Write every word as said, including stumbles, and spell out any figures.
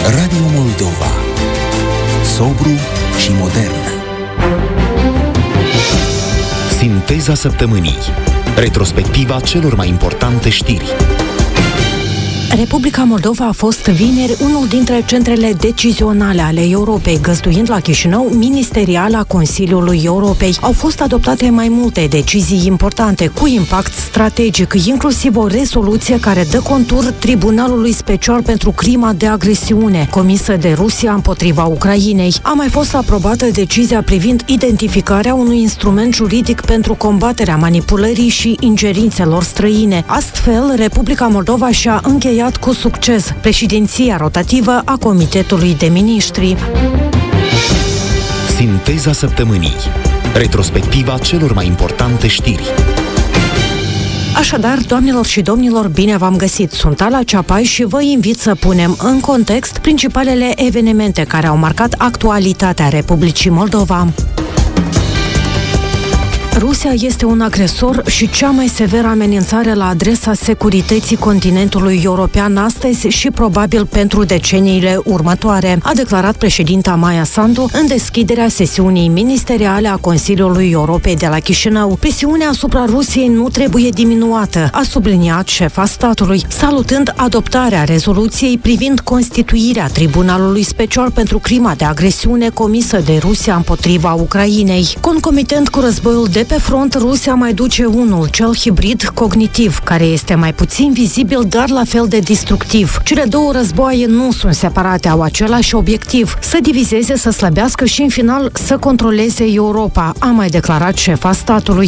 Radio Moldova. Sobru și modern. Sinteza săptămânii. Retrospectiva celor mai importante știri. Republica Moldova a fost vineri unul dintre centrele decizionale ale Europei, găzduind la Chișinău ministeriala Consiliului Europei. Au fost adoptate mai multe decizii importante cu impact strategic, inclusiv o rezoluție care dă contur Tribunalului Special pentru crima de agresiune comisă de Rusia împotriva Ucrainei. A mai fost aprobată decizia privind identificarea unui instrument juridic pentru combaterea manipulării și ingerințelor străine. Astfel, Republica Moldova și-a încheiat cu succes președinția rotativă a Comitetului de Miniștri. Sinteza săptămânii. Retrospectiva celor mai importante știri. Așadar, doamnelor și domnilor, bine v-am găsit! Sunt Ala Ceapai și vă invit să punem în context principalele evenimente care au marcat actualitatea Republicii Moldova. Rusia este un agresor și cea mai severă amenințare la adresa securității continentului european astăzi și probabil pentru deceniile următoare, a declarat președinta Maia Sandu în deschiderea sesiunii ministeriale a Consiliului Europei de la Chișinău. Presiunea asupra Rusiei nu trebuie diminuată, a subliniat șefa statului, salutând adoptarea rezoluției privind constituirea Tribunalului Special pentru crima de agresiune comisă de Rusia împotriva Ucrainei. Concomitent cu războiul de pe front, Rusia mai duce unul, cel hibrid cognitiv, care este mai puțin vizibil, dar la fel de destructiv. Cele două războaie nu sunt separate, au același obiectiv: să divizeze, să slăbească și, în final, să controleze Europa, a mai declarat șefa statului.